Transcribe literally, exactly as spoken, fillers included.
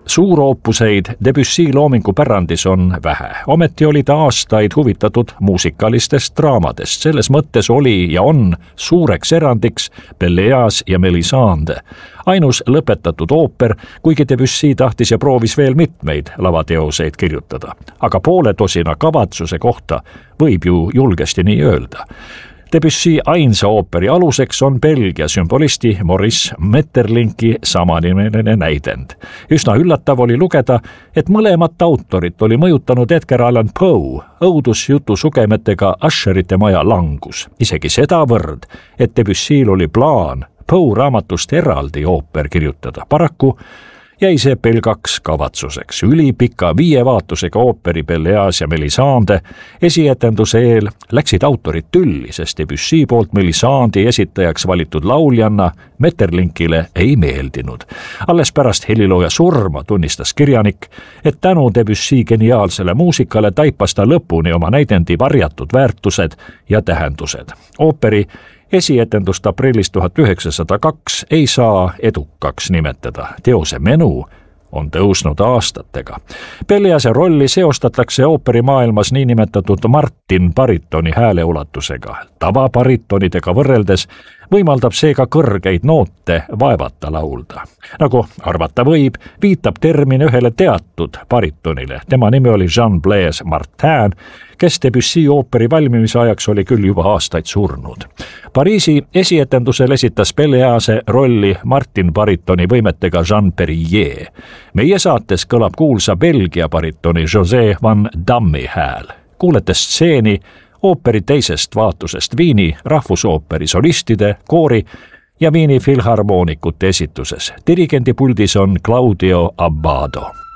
Suuroopuseid Debussy loomingupärandis on vähe. Ometi oli ta aastaid huvitatud muusikalistest draamadest. Selles mõttes oli ja on suureks erandiks Pelléas ja Mélisande. Ainus lõpetatud ooper, kuigi Debussy tahtis ja proovis veel mitmeid lavateoseid kirjutada. Aga poole tosina kavatsuse kohta võib ju julgesti nii öelda. Debussy ainsa ooperi aluseks on Belgia sümbolisti Maurice Maeterlinki samanimeline näidend. Üsna üllatav oli lugeda, et mõlemat autorit oli mõjutanud Edgar Allan Poe õudusjutu sugemetega Usherite maja langus. Isegi sedavõrd, et Debussyl oli plaan Poe raamatust eraldi ooper kirjutada. Paraku jäi see pelgaks kavatsuseks. Ülipika viievaatusega ooperi Pelléas ja Mélisande esietenduse eel läksid autorid tülli, sest Debussy poolt Mélisandi esitajaks valitud lauljanna Maeterlinkile ei meeldinud. Alles pärast helilooja surma tunnistas kirjanik, et tänu Debussy geniaalsele muusikale taipas ta lõpuni oma näidendi varjatud väärtused ja tähendused. Ooperi esietendust aprillis tuhat üheksasada kaks ei saa edukaks nimetada. Teose menu on tõusnud aastatega. Pelléase rolli seostatakse ooperimaailmas niinimetatud Martin baritoni hääleulatusega. Tavabaritonidega võrreldes võimaldab seega kõrgeid noote vaevata laulda. Nagu arvata võib, viitab termin ühele teatud baritonile. Tema nimi oli Jean-Blaise Martin, kes Debussy ooperi valmimise ajaks oli küll juba aastaid surnud. Pariisi esietendusel esitas Pelléase rolli Martin baritoni võimetega Jean Perrier. Meie saates kõlab kuulsa Belgia baritoni José van Dammi hääl. Kuulete stseeni ooperi teisest vaatusest Viini rahvusooperi solistide, koori ja Viini filharmoonikute esituses. Dirigendi puldis on Claudio Abbado.